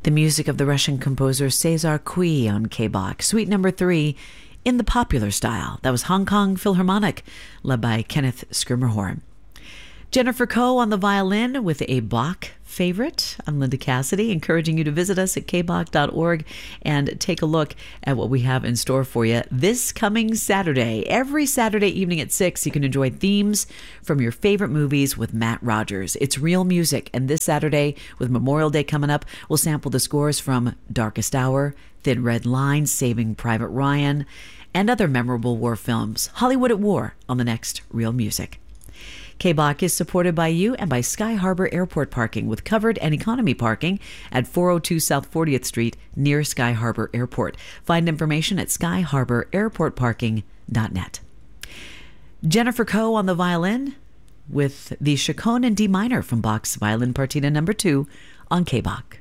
The music of the Russian composer César Cui on K-Bach. Suite number 3 in the popular style. That was Hong Kong Philharmonic, led by Kenneth Schermerhorn. Jennifer Koh on the violin with a Bach favorite. I'm Linda Cassidy, encouraging you to visit us at kbach.org and take a look at what we have in store for you this coming Saturday. Every Saturday evening at 6, you can enjoy themes from your favorite movies with Matt Rogers. It's real music, and this Saturday, with Memorial Day coming up, we'll sample the scores from Darkest Hour, Thin Red Line, Saving Private Ryan, and other memorable war films. Hollywood at War on the next Real Music. K-Bach is supported by you and by Sky Harbor Airport Parking, with covered and economy parking at 402 South 40th Street near Sky Harbor Airport. Find information at skyharbor.airportparking.net. Jennifer Koh on the violin with the Chaconne in D minor from Bach's Violin Partita No. 2 on K-Bach.